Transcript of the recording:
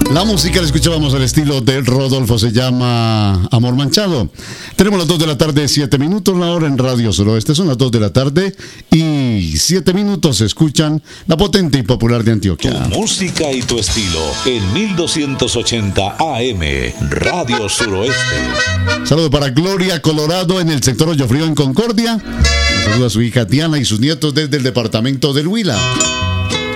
La música la escuchábamos al estilo de Rodolfo, se llama Amor Manchado. Tenemos las 2 de la tarde, 7 minutos, la hora en Radio Suroeste. Son las 2 de la tarde y 7 minutos. Escuchan la potente y popular de Antioquia. Tu música y tu estilo en 1280 AM, Radio Suroeste. Saludo para Gloria Colorado en el sector Hoyo Frío en Concordia. Saludo a su hija Diana y sus nietos desde el departamento del Huila.